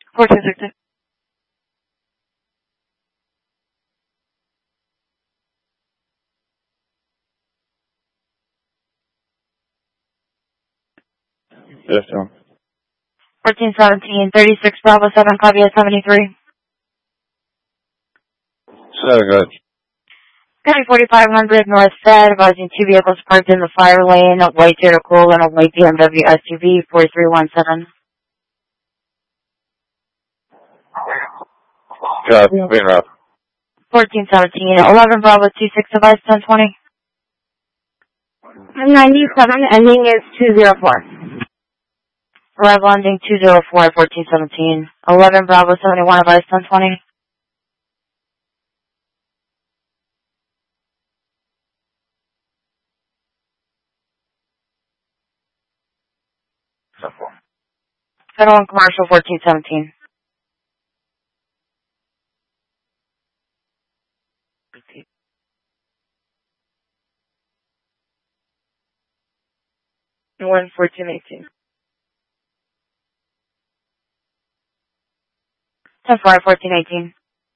1460. Yes, sir. 1417, 36 Bravo 7, copy at 73. 7, good. County 4500 North Fed, advising two vehicles parked in the fire lane, a white Toyota Corolla and a white BMW SUV, 4317. Copy, being rough. 1417, 11 Bravo 26, advise 1020. 97, ending is 204. Arrival ending 204 at 1417. 11 Bravo 71, advise 1020. Federal and Commercial 1417. One 1418. 10-4, 1418.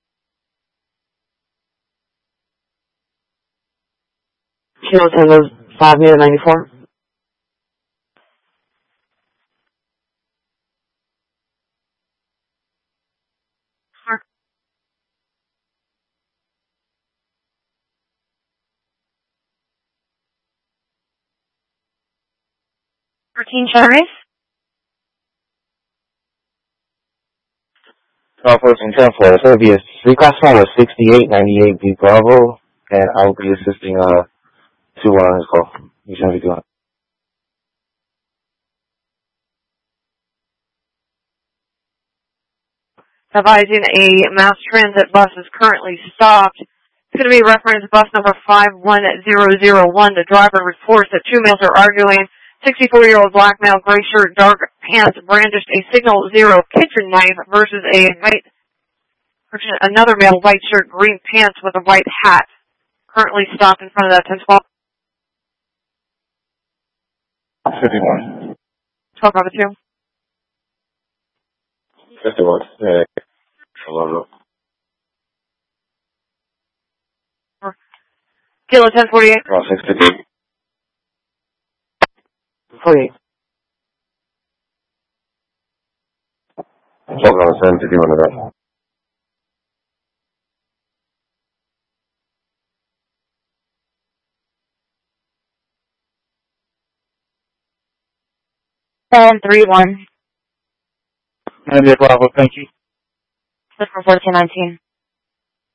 Kilo Tango 5 near 94. Cherries? 1410 for it's going to be a reclass one with 6898 B Bravo, and I will be assisting 2-1 on his call. He's going to be doing it. Advising a mass transit bus is currently stopped. It's going to be reference bus number 51001. The driver reports that two males are arguing. 64-year-old black male, gray shirt, dark pants, brandished a Signal Zero kitchen knife versus another male, white shirt, green pants with a white hat. Currently stopped in front of that 1012. 51. 1252. 51. Yeah. Hello. Kilo 1048. 658. 48. 751 of that. And 3-1. Bravo, thank you. This for 1419.